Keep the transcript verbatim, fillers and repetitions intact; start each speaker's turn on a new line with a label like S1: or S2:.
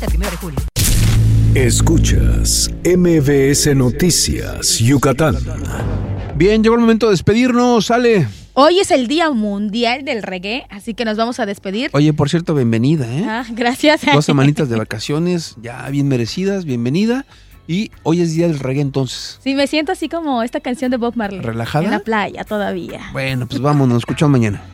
S1: hasta el primero de julio.
S2: Escuchas M B S Noticias, Yucatán.
S3: Bien, llegó el momento de despedirnos, Ale.
S4: Hoy es el Día Mundial del Reggae, así que nos vamos a despedir.
S3: Oye, por cierto, bienvenida, ¿eh?
S4: Ah, gracias.
S3: Dos semanitas de vacaciones, ya bien merecidas, bienvenida. Y hoy es Día del Reggae, entonces.
S4: Sí, me siento así como esta canción de Bob Marley.
S3: ¿Relajada?
S4: En la playa todavía.
S3: Bueno, pues vámonos, nos escuchamos mañana.